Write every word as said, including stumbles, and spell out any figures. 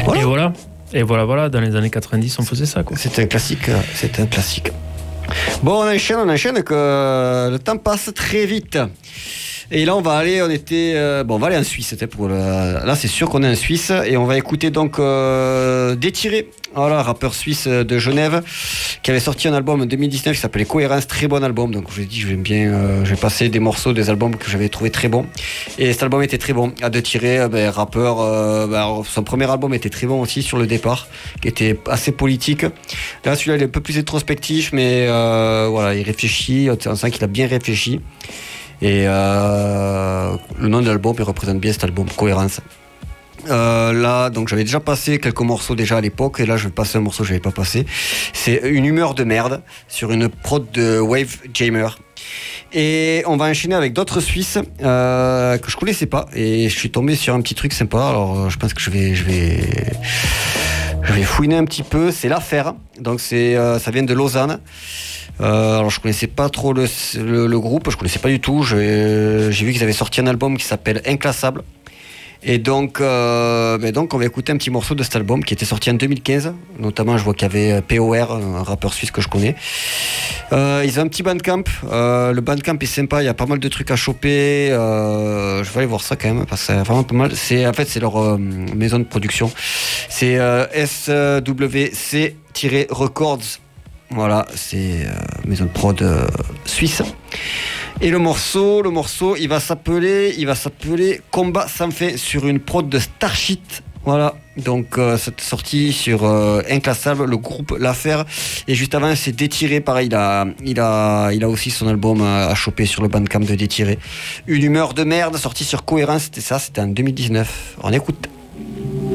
Voilà. Et voilà. Et voilà, voilà, dans les années quatre-vingt-dix, on faisait ça, quoi. C'était un classique, c'était un classique. Bon, on enchaîne, on enchaîne, que le temps passe très vite. Et là, on va aller, on était, euh, bon, on va aller en Suisse. C'était pour le, là, c'est sûr qu'on est en Suisse et on va écouter donc euh, Détiré, voilà, rappeur suisse de Genève, qui avait sorti un album en deux mille dix-neuf qui s'appelait Cohérence, très bon album. Donc, je vous ai dit, je vais bien, euh, je vais passer des morceaux des albums que j'avais trouvé très bons. Et cet album était très bon. À Détiré, euh, ben, rappeur, euh, ben, son premier album était très bon aussi sur le départ, qui était assez politique. Là, celui-là, il est un peu plus introspectif, mais euh, voilà, il réfléchit. On sent qu'il a bien réfléchi. Et euh, le nom de l'album, il représente bien cet album, Cohérence. Euh, là, donc j'avais déjà passé quelques morceaux déjà à l'époque, et là je vais passer un morceau que je n'avais pas passé. C'est Une humeur de merde sur une prod de Wave Jammer. Et on va enchaîner avec d'autres Suisses euh, que je connaissais pas, et je suis tombé sur un petit truc sympa. Alors je pense que je vais, je vais, je vais fouiner un petit peu. C'est L'Affaire. Donc c'est, euh, ça vient de Lausanne. Euh, alors je connaissais pas trop le, le, le groupe, je connaissais pas du tout. J'ai, j'ai vu qu'ils avaient sorti un album qui s'appelle Inclassable. Et donc, euh, ben donc on va écouter un petit morceau de cet album qui était sorti en deux mille quinze. Notamment, je vois qu'il y avait P O R, un rappeur suisse que je connais. Euh, ils ont un petit bandcamp. Euh, le bandcamp est sympa, il y a pas mal de trucs à choper. Euh, je vais aller voir ça quand même parce que c'est vraiment pas mal. C'est, en fait, c'est leur euh, maison de production. C'est euh, S W C-Records. Voilà, c'est euh, maison de prod euh, suisse. Et le morceau, le morceau, il va s'appeler, il va s'appeler Combat sans fin sur une prod de Starshit. Voilà, donc euh, c'est sorti sur euh, Inclassable, le groupe L'Affaire. Et juste avant, c'est Détiré, pareil, il a, il a, il a aussi son album à, à choper sur le bandcamp de Détiré. Une humeur de merde, sorti sur Cohérence, c'était ça, c'était en deux mille dix-neuf. On écoute.